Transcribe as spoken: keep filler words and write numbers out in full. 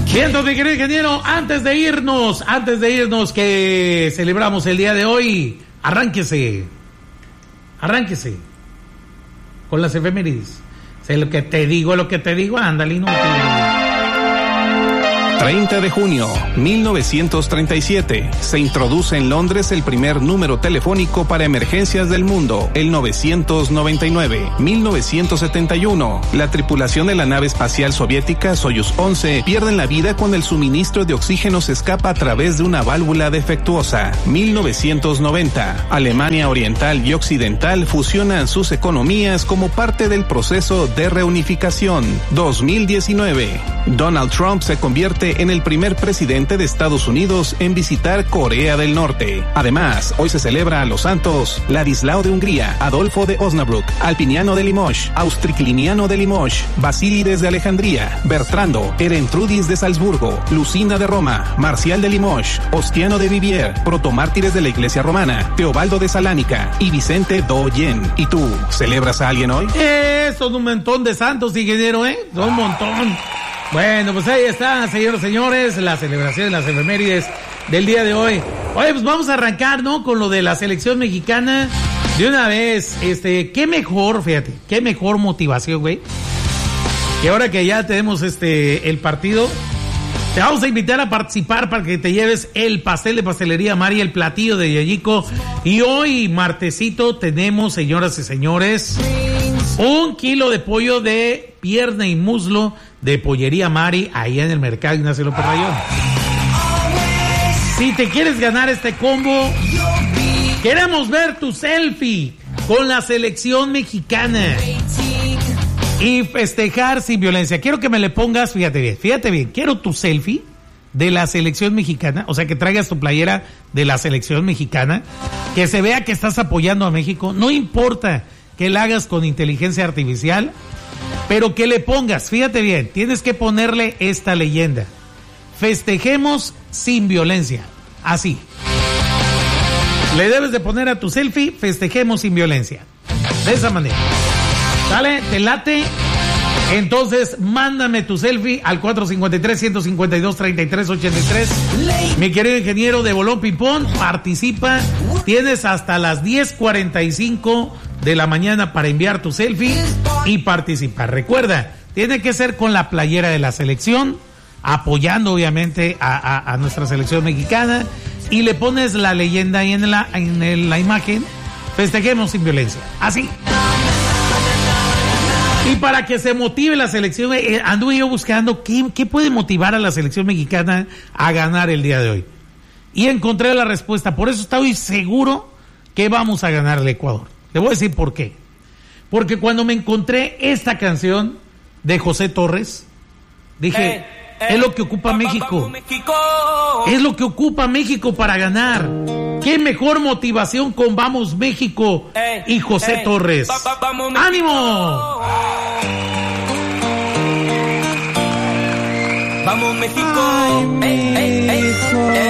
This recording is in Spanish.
Bien, entonces, mi querido ingeniero, antes de irnos, antes de irnos que celebramos el día de hoy, arránquese, arránquese con las efemérides. Sé lo que te digo, lo que te digo, ándale, no te... treinta de junio, mil novecientos treinta y siete, se introduce en Londres el primer número telefónico para emergencias del mundo, el novecientos noventa y nueve. mil novecientos setenta y uno, la tripulación de la nave espacial soviética Soyuz once pierden la vida cuando el suministro de oxígeno se escapa a través de una válvula defectuosa. mil novecientos noventa, Alemania Oriental y Occidental fusionan sus economías como parte del proceso de reunificación. dos mil diecinueve, Donald Trump se convierte en el primer presidente de Estados Unidos en visitar Corea del Norte. Además, hoy se celebra a los santos Ladislao de Hungría, Adolfo de Osnabrück, Alpiniano de Limoges, Austricliniano de Limoges, Basílides de Alejandría, Bertrando, Erentrudis de Salzburgo, Lucina de Roma, Marcial de Limoges, Ostiano de Vivier, protomártires de la Iglesia Romana, Teobaldo de Salánica y Vicente Doyen. ¿Y tú, celebras a alguien hoy? Eh, son un montón de santos, ingeniero, ¿eh? Son un montón. Bueno, pues ahí está, señores, señores, la celebración de las efemérides del día de hoy. Oye, pues vamos a arrancar, ¿no? Con lo de la selección mexicana de una vez. Este, qué mejor, fíjate, qué mejor motivación, güey. Y ahora que ya tenemos este el partido, te vamos a invitar a participar para que te lleves el pastel de Pastelería Mari, el platillo de Yayico. Y hoy, martesito, tenemos, señoras y señores, un kilo de pollo de pierna y muslo de Pollería Mari, ahí en el mercado Ignacio López Rayón. Si te quieres ganar este combo, queremos ver tu selfie con la selección mexicana y festejar sin violencia. Quiero que me le pongas, fíjate bien, fíjate bien, quiero tu selfie de la selección mexicana, o sea, que traigas tu playera de la selección mexicana, que se vea que estás apoyando a México, no importa que la hagas con inteligencia artificial, pero que le pongas, fíjate bien, tienes que ponerle esta leyenda: festejemos sin violencia, así. Le debes de poner a tu selfie, festejemos sin violencia, de esa manera. ¿Sale? ¿Te late? Entonces, mándame tu selfie al cuatro cinco tres, uno cinco dos, tres tres ocho tres. Mi querido ingeniero de Bolón Ping-Pong, participa. Tienes hasta las diez cuarenta y cinco de la mañana para enviar tu selfie y participar. Recuerda, tiene que ser con la playera de la selección, apoyando obviamente a, a, a nuestra selección mexicana, y le pones la leyenda ahí en la, en el, la imagen: festejemos sin violencia. Así. Y para que se motive la selección, eh, anduve yo buscando qué, qué puede motivar a la selección mexicana a ganar el día de hoy. Y encontré la respuesta. Por eso estoy seguro que vamos a ganar el Ecuador. Le voy a decir por qué. Porque cuando me encontré esta canción de José Torres, dije, eh, eh, es lo que ocupa México. México. Es lo que ocupa México para ganar. Qué mejor motivación con Vamos México eh, y José eh, Torres. Va, va, vamos, ¡ánimo! Vamos México. Ay, ey, ey, ey, ey.